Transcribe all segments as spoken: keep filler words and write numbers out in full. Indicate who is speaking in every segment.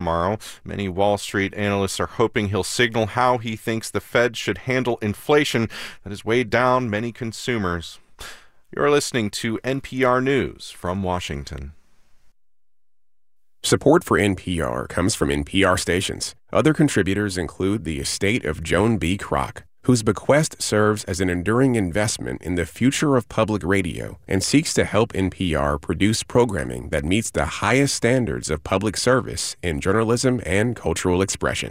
Speaker 1: tomorrow. Many Wall Street analysts are hoping he'll signal how he thinks the Fed should handle inflation that has weighed down many consumers. You're listening to N P R News from Washington.
Speaker 2: Support for N P R comes from N P R stations. Other contributors include the estate of Joan B. Kroc, whose bequest serves as an enduring investment in the future of public radio and seeks to help N P R produce programming that meets the highest standards of public service in journalism and cultural expression.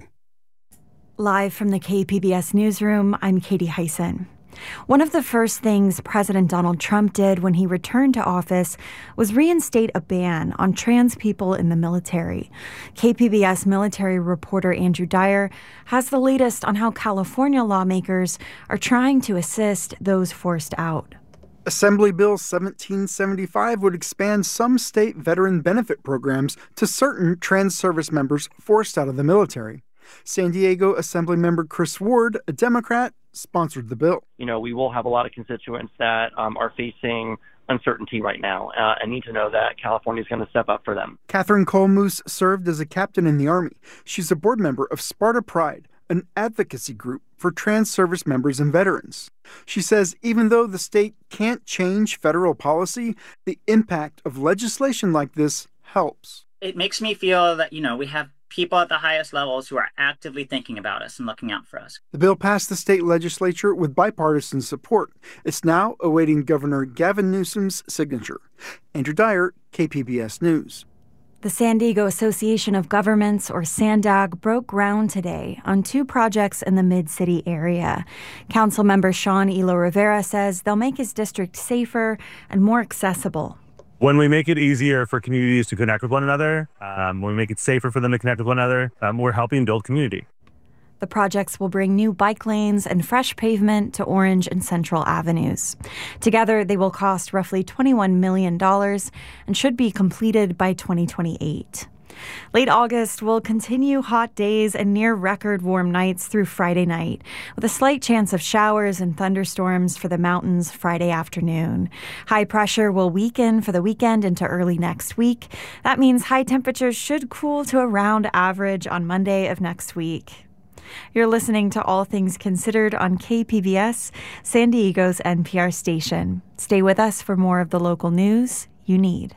Speaker 3: Live from the K P B S newsroom, I'm Katie Hyson. One of the first things President Donald Trump did when he returned to office was reinstate a ban on trans people in the military. K P B S military reporter Andrew Dyer has the latest on how California lawmakers are trying to assist those forced out.
Speaker 4: Assembly Bill seventeen seventy-five would expand some state veteran benefit programs to certain trans service members forced out of the military. San Diego Assemblymember Chris Ward, a Democrat, sponsored the bill.
Speaker 5: You know, we will have a lot of constituents that um, are facing uncertainty right now uh, and need to know that California is going to step up for them.
Speaker 4: Catherine Colmoose served as a captain in the Army. She's a board member of Sparta Pride, an advocacy group for trans service members and veterans. She says even though the state can't change federal policy, the impact of legislation like this helps.
Speaker 6: It makes me feel that, you know, we have people at the highest levels who are actively thinking about us and looking out for us.
Speaker 4: The bill passed the state legislature with bipartisan support. It's now awaiting Governor Gavin Newsom's signature. Andrew Dyer, K P B S News.
Speaker 3: The San Diego Association of Governments, or SANDAG, broke ground today on two projects in the Mid-City area. Councilmember Sean Elo Rivera says they'll make his district safer and more accessible.
Speaker 7: When we make it easier for communities to connect with one another, um, when we make it safer for them to connect with one another, um, we're helping build community.
Speaker 3: The projects will bring new bike lanes and fresh pavement to Orange and Central Avenues. Together, they will cost roughly twenty-one million dollars and should be completed by twenty twenty-eight. Late August will continue hot days and near-record warm nights through Friday night, with a slight chance of showers and thunderstorms for the mountains Friday afternoon. High pressure will weaken for the weekend into early next week. That means high temperatures should cool to around average on Monday of next week. You're listening to All Things Considered on K P B S, San Diego's N P R station. Stay with us for more of the local news you need.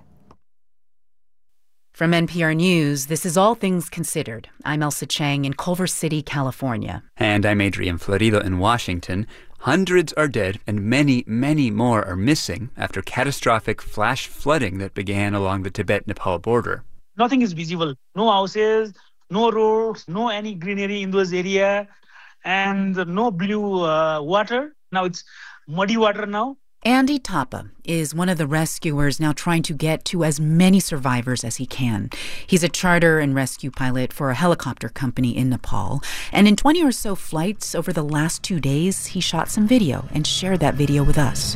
Speaker 8: From N P R News, this is All Things Considered. I'm Elsa Chang in Culver City, California.
Speaker 9: And I'm Adrian Florido in Washington. Hundreds are dead and many, many more are missing after catastrophic flash flooding that began along the Tibet-Nepal border.
Speaker 10: Nothing is visible. No houses, no roads, no any greenery in those areas, and no blue uh, water. Now it's muddy water now.
Speaker 8: Andy Thapa is one of the rescuers now trying to get to as many survivors as he can. He's a charter and rescue pilot for a helicopter company in Nepal. And in twenty or so flights over the last two days, he shot some video and shared that video with us.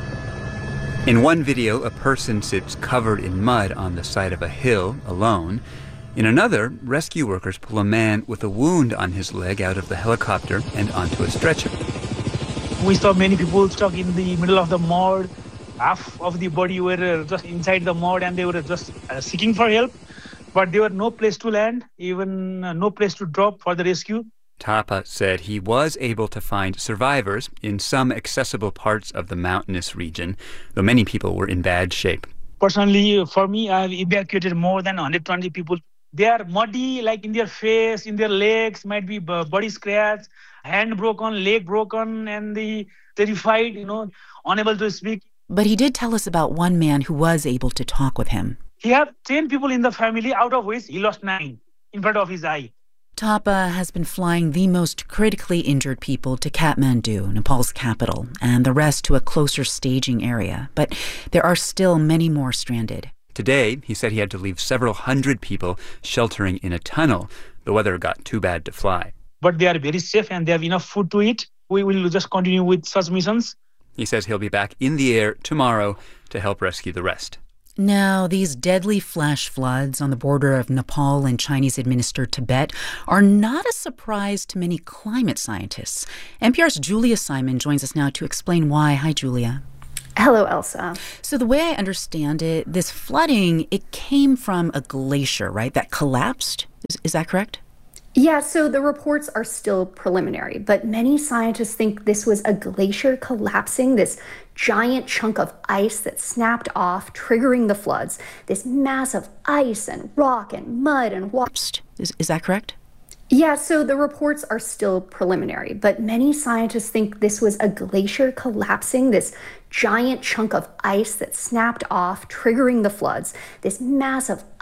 Speaker 9: In one video, a person sits covered in mud on the side of a hill alone. In another, rescue workers pull a man with a wound on his leg out of the helicopter and onto a stretcher.
Speaker 10: We saw many people stuck in the middle of the mud. Half of the body were just inside the mud and they were just uh, seeking for help. But there were no place to land, even uh, no place to drop for the rescue.
Speaker 9: Thapa said he was able to find survivors in some accessible parts of the mountainous region, though many people were in bad shape.
Speaker 10: Personally, for me, I have evacuated more than one hundred twenty people. They are muddy, like in their face, in their legs, might be body scratch, hand broken, leg broken, and they terrified, you know, unable to speak.
Speaker 8: But he did tell us about one man who was able to talk with him.
Speaker 10: He had ten people in the family, out of which he lost nine in front of his eye.
Speaker 8: Thapa has been flying the most critically injured people to Kathmandu, Nepal's capital, and the rest to a closer staging area. But there are still many more stranded.
Speaker 9: Today, he said he had to leave several hundred people sheltering in a tunnel. The weather got too bad to fly.
Speaker 10: But they are very safe and they have enough food to eat. We will just continue with such missions.
Speaker 9: He says he'll be back in the air tomorrow to help rescue the rest.
Speaker 8: Now, these deadly flash floods on the border of Nepal and Chinese-administered Tibet are not a surprise to many climate scientists. N P R's Julia Simon joins us now to explain why. Hi, Julia.
Speaker 11: Hello, Elsa.
Speaker 8: So the way I understand it, this flooding, it came from a glacier, right, that collapsed? Is, is that correct?
Speaker 11: Yeah, so the reports are still preliminary, but many scientists think this was a glacier collapsing, this giant chunk of ice that snapped off, triggering the floods, this mass of ice and rock and mud and water.
Speaker 8: Is, is that correct?
Speaker 11: Yeah, so the reports are still preliminary, but many scientists think this was a glacier collapsing, this giant chunk of ice that snapped off, triggering the floods, this mass of